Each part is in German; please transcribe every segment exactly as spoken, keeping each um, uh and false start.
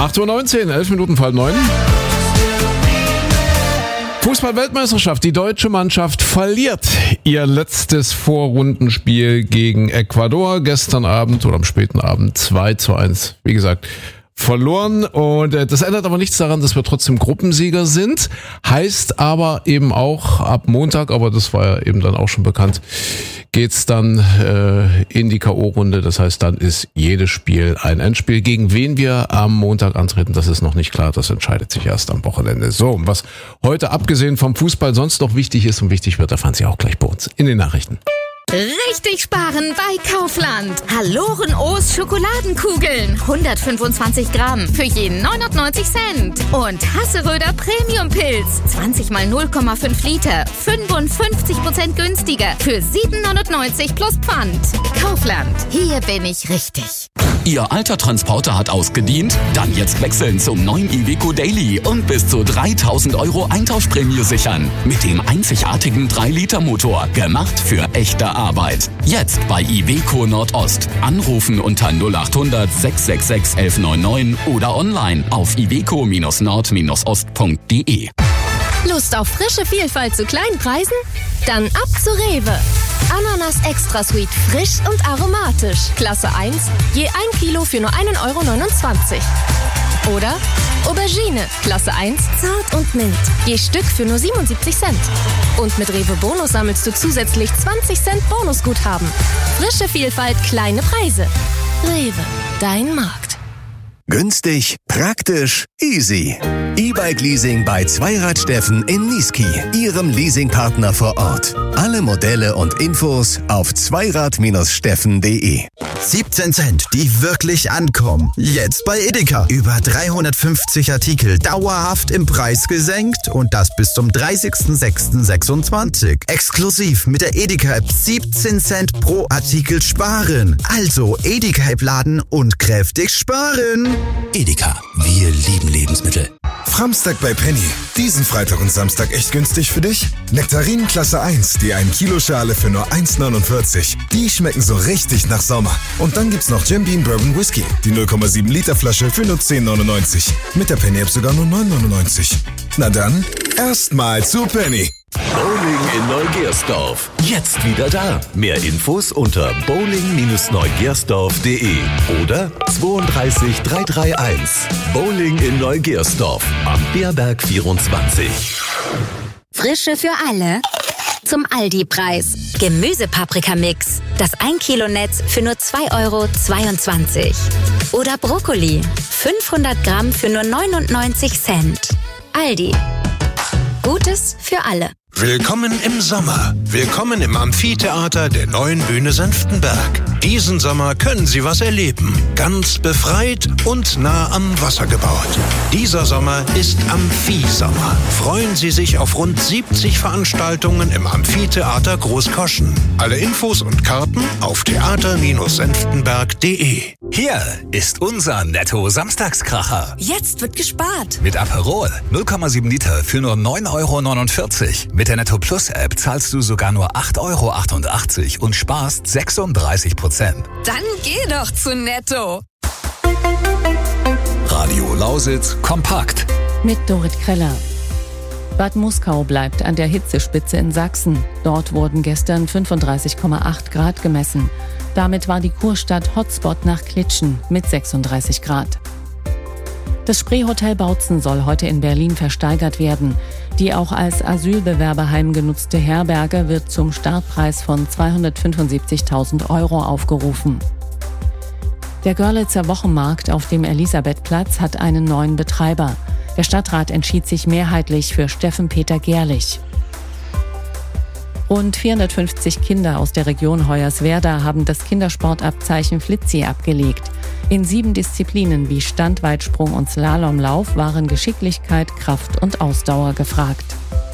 acht Uhr neunzehn, elf Minuten vor halb neun. Fußball-Weltmeisterschaft. Die deutsche Mannschaft verliert ihr letztes Vorrundenspiel gegen Ecuador. Gestern Abend oder am späten Abend zwei zu eins. Wie gesagt, verloren. Und äh, das ändert aber nichts daran, dass wir trotzdem Gruppensieger sind. Heißt aber eben auch ab Montag, aber das war ja eben dann auch schon bekannt, geht's dann äh, in die K O-Runde. Das heißt, dann ist jedes Spiel ein Endspiel. Gegen wen wir am Montag antreten, das ist noch nicht klar. Das entscheidet sich erst am Wochenende. So, was heute abgesehen vom Fußball sonst noch wichtig ist und wichtig wird, erfahren Sie auch gleich bei uns in den Nachrichten. Richtig sparen bei Kaufland. Haloren O's Schokoladenkugeln. hundertfünfundzwanzig Gramm für jeden neunundneunzig Cent. Und Hasseröder Premium Pilz. zwanzig mal null Komma fünf Liter. fünfundfünfzig Prozent günstiger für sieben neunundneunzig plus Pfand. Kaufland. Hier bin ich richtig. Ihr alter Transporter hat ausgedient? Dann jetzt wechseln zum neuen Iveco Daily und bis zu dreitausend Euro Eintauschprämie sichern. Mit dem einzigartigen drei Liter Motor. Gemacht für echte Arbeit. Jetzt bei Iveco Nordost. Anrufen unter null acht hundert sechs sechs sechs elf neun neun oder online auf iveco nord ost punkt de. Lust auf frische Vielfalt zu kleinen Preisen? Dann ab zu Rewe. Ananas Extra Sweet, frisch und aromatisch. Klasse eins, je ein Kilo für nur ein Euro neunundzwanzig. Oder Aubergine, Klasse eins, zart und mild. Je Stück für nur siebenundsiebzig Cent. Und mit Rewe Bonus sammelst du zusätzlich zwanzig Cent Bonusguthaben. Frische Vielfalt, kleine Preise. Rewe, dein Markt. Günstig, praktisch, easy. E-Bike-Leasing bei Zweirad Steffen in Niesky, Ihrem Leasingpartner vor Ort. Alle Modelle und Infos auf zweirad steffen punkt de. siebzehn Cent, die wirklich ankommen. Jetzt bei Edeka. Über dreihundertfünfzig Artikel dauerhaft im Preis gesenkt und das bis zum dreißigsten sechsten sechsundzwanzig. Exklusiv mit der Edeka-App siebzehn Cent pro Artikel sparen. Also Edeka-App laden und kräftig sparen. Edeka, wir lieben Lebensmittel. Framstag bei Penny. Diesen Freitag und Samstag echt günstig für dich? Nektarinen Klasse eins, die ein Kilo Schale für nur eins neunundvierzig. Die schmecken so richtig nach Sommer. Und dann gibt's noch Jim Beam Bourbon Whisky, die null Komma sieben Liter Flasche für nur zehn neunundneunzig. Mit der Penny App sogar nur neun neunundneunzig. Na dann, erstmal zu Penny. Bowling in Neugersdorf. Jetzt wieder da. Mehr Infos unter bowling neugersdorf punkt de oder zwei drei drei drei eins. Bowling in Neugersdorf am Beerberg vierundzwanzig. Frische für alle. Zum Aldi-Preis. Gemüsepaprikamix. Das ein Kilo Netz für nur zwei Euro zweiundzwanzig. Oder Brokkoli. fünfhundert Gramm für nur neunundneunzig Cent. Aldi. Gutes für alle. Willkommen im Sommer. Willkommen im Amphitheater der neuen Bühne Senftenberg. Diesen Sommer können Sie was erleben. Ganz befreit und nah am Wasser gebaut. Dieser Sommer ist Amphi-Sommer. Freuen Sie sich auf rund siebzig Veranstaltungen im Amphitheater Großkoschen. Alle Infos und Karten auf theater senftenberg punkt de. Hier ist unser Netto-Samstagskracher. Jetzt wird gespart. Mit Aperol null Komma sieben Liter für nur neun Euro neunundvierzig. Mit der Netto Plus App zahlst du sogar nur acht Euro achtundachtzig und sparst sechsunddreißig Prozent. Dann geh doch zu Netto. Radio Lausitz kompakt. Mit Dorit Kreller. Bad Muskau bleibt an der Hitzespitze in Sachsen. Dort wurden gestern fünfunddreißig Komma acht Grad gemessen. Damit war die Kurstadt Hotspot nach Klitschen mit sechsunddreißig Grad. Das Spreehotel Bautzen soll heute in Berlin versteigert werden. Die auch als Asylbewerberheim genutzte Herberge wird zum Startpreis von zweihundertfünfundsiebzigtausend Euro aufgerufen. Der Görlitzer Wochenmarkt auf dem Elisabethplatz hat einen neuen Betreiber. Der Stadtrat entschied sich mehrheitlich für Steffen Peter Gerlich. Rund vierhundertfünfzig Kinder aus der Region Hoyerswerda haben das Kindersportabzeichen Flitzi abgelegt. In sieben Disziplinen wie Standweitsprung und Slalomlauf waren Geschicklichkeit, Kraft und Ausdauer gefragt.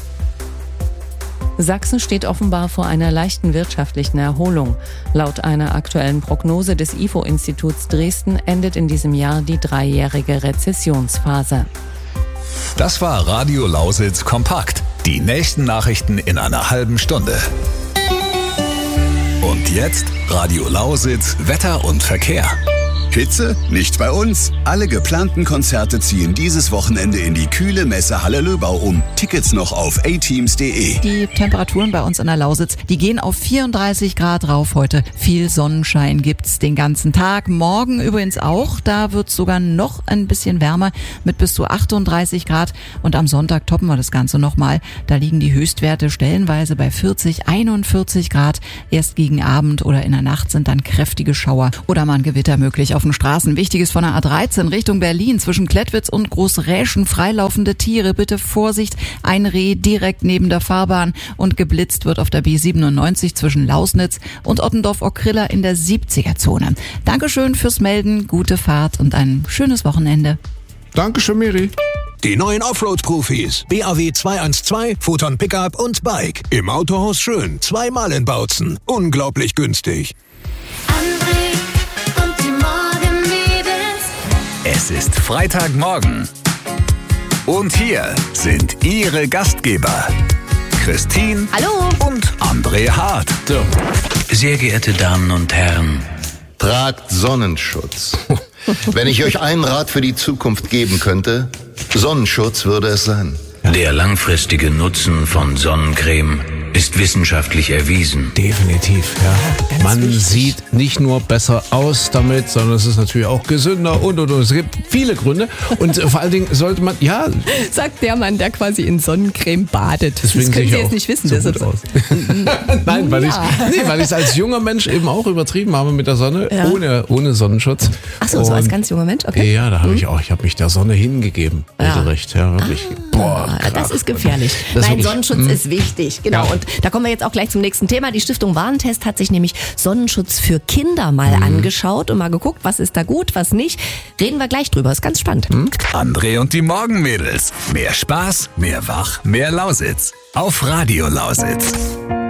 Sachsen steht offenbar vor einer leichten wirtschaftlichen Erholung. Laut einer aktuellen Prognose des I F O-Instituts Dresden endet in diesem Jahr die dreijährige Rezessionsphase. Das war Radio Lausitz kompakt. Die nächsten Nachrichten in einer halben Stunde. Und jetzt Radio Lausitz Wetter und Verkehr. Hitze? Nicht bei uns. Alle geplanten Konzerte ziehen dieses Wochenende in die kühle Messehalle Löbau um. Tickets noch auf a teams punkt de. Die Temperaturen bei uns in der Lausitz, die gehen auf vierunddreißig Grad rauf heute. Viel Sonnenschein gibt's den ganzen Tag. Morgen übrigens auch. Da wird's sogar noch ein bisschen wärmer mit bis zu achtunddreißig Grad. Und am Sonntag toppen wir das Ganze nochmal. Da liegen die Höchstwerte stellenweise bei vierzig, einundvierzig Grad. Erst gegen Abend oder in der Nacht sind dann kräftige Schauer oder mal ein Gewitter möglich auf den Straßen. Wichtiges von der A dreizehn Richtung Berlin zwischen Klettwitz und Großräschen freilaufende Tiere. Bitte Vorsicht, ein Reh direkt neben der Fahrbahn und geblitzt wird auf der B siebenundneunzig zwischen Lausnitz und Ottendorf-Ockrilla in der siebziger-Zone. Dankeschön fürs Melden, gute Fahrt und ein schönes Wochenende. Dankeschön, Miri. Die neuen Offroad-Profis. B A W zweihundertzwölf, Photon Pickup und Bike. Im Autohaus Schön. Zweimal in Bautzen. Unglaublich günstig. André und die Morgenmädels. Es ist Freitagmorgen. Und hier sind Ihre Gastgeber. Christine. Hallo. Und André Hart. So. Sehr geehrte Damen und Herren, tragt Sonnenschutz. Wenn ich euch einen Rat für die Zukunft geben könnte, Sonnenschutz würde es sein. der langfristige Nutzen von Sonnencreme ist wissenschaftlich erwiesen. Definitiv, ja. Man wichtig. sieht nicht nur besser aus damit, sondern es ist natürlich auch gesünder und und und. Es gibt viele Gründe und vor allen Dingen sollte man, ja. Sagt der Mann, der quasi in Sonnencreme badet. Deswegen das können Sie jetzt auch nicht wissen. So das gut ist aus. Nein, weil ja. ich nee, weil ich es als junger Mensch eben auch übertrieben habe mit der Sonne, ja. ohne, ohne Sonnenschutz. Ach so, so als ganz junger Mensch, okay. Ja, da habe hm. ich auch, ich habe mich der Sonne hingegeben. Ja. Regelrecht, ja, wirklich. Ah, Boah, das ist gefährlich. Das Nein, wirklich, Sonnenschutz hm. ist wichtig, genau. Ja. Und da kommen wir jetzt auch gleich zum nächsten Thema. Die Stiftung Warentest hat sich nämlich Sonnenschutz für Kinder mal hm. angeschaut und mal geguckt, was ist da gut, was nicht. Reden wir gleich drüber, ist ganz spannend. Hm? André und die Morgenmädels. Mehr Spaß, mehr Wach, mehr Lausitz. Auf Radio Lausitz.